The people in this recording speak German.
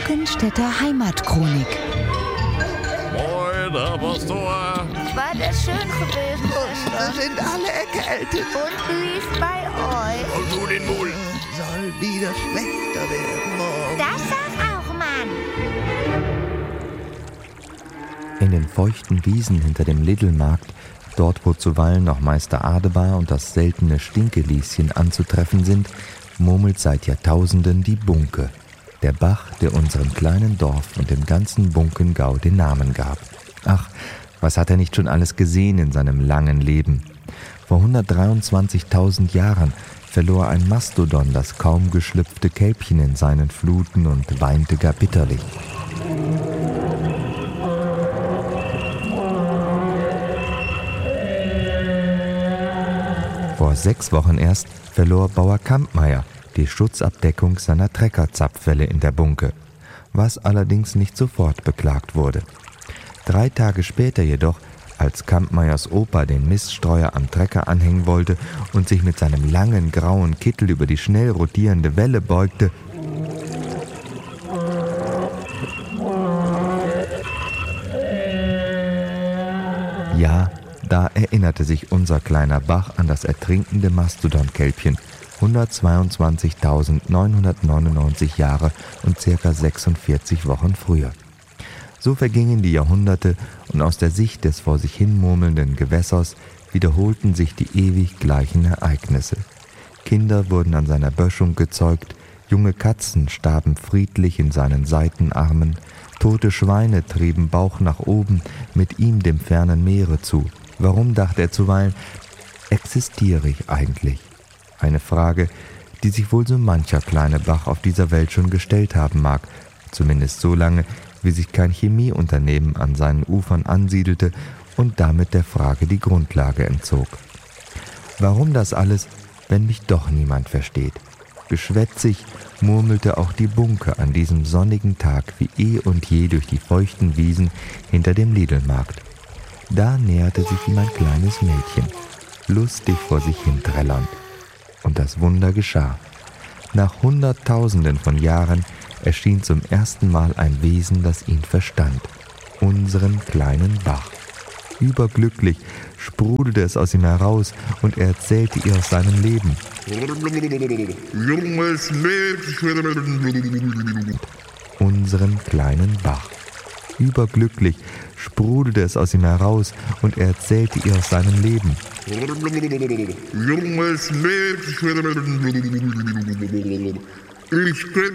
Brückenstädter Heimatchronik. Moin, Herr Pastor. War das schön gewesen, Wir sind alle erkältet. Und wie ist bei euch? Und du den Mul. Soll wieder schlechter werden morgen. Das sag auch, Mann. In den feuchten Wiesen hinter dem Lidl-Markt, dort wo zuweilen noch Meister Adebar und das seltene Stinkelieschen anzutreffen sind, murmelt seit Jahrtausenden die Bunke, der Bach, der unserem kleinen Dorf und dem ganzen Bunkengau den Namen gab. Ach, was hat er nicht schon alles gesehen in seinem langen Leben? Vor 123.000 Jahren verlor ein Mastodon das kaum geschlüpfte Kälbchen in seinen Fluten und weinte gar bitterlich. Vor 6 Wochen erst verlor Bauer Kampmeier die Schutzabdeckung seiner Treckerzapfwelle in der Bunke, was allerdings nicht sofort beklagt wurde. 3 Tage später jedoch, als Kampmeiers Opa den Miststreuer am Trecker anhängen wollte und sich mit seinem langen grauen Kittel über die schnell rotierende Welle beugte, ja, da erinnerte sich unser kleiner Bach an das ertrinkende Mastodon-Kälbchen, 122.999 Jahre und ca. 46 Wochen früher. So vergingen die Jahrhunderte und aus der Sicht des vor sich hin murmelnden Gewässers wiederholten sich die ewig gleichen Ereignisse. Kinder wurden an seiner Böschung gezeugt, junge Katzen starben friedlich in seinen Seitenarmen, tote Schweine trieben Bauch nach oben mit ihm dem fernen Meere zu. Warum, dachte er zuweilen, existiere ich eigentlich? Eine Frage, die sich wohl so mancher kleine Bach auf dieser Welt schon gestellt haben mag, zumindest so lange, wie sich kein Chemieunternehmen an seinen Ufern ansiedelte und damit der Frage die Grundlage entzog. Warum das alles, wenn mich doch niemand versteht? Geschwätzig murmelte auch die Bunke an diesem sonnigen Tag wie eh und je durch die feuchten Wiesen hinter dem Lidl-Markt. Da näherte sich ihm ein kleines Mädchen, lustig vor sich hin trällernd. Und das Wunder geschah. Nach Hunderttausenden von Jahren erschien zum ersten Mal ein Wesen, das ihn verstand. Unseren kleinen Bach. Überglücklich sprudelte es aus ihm heraus und er erzählte ihr aus seinem Leben. Junges Mädchen. Unseren kleinen Bach. Überglücklich sprudelte es aus ihm heraus und er erzählte ihr aus seinem Leben. Junges Mädchen. Ich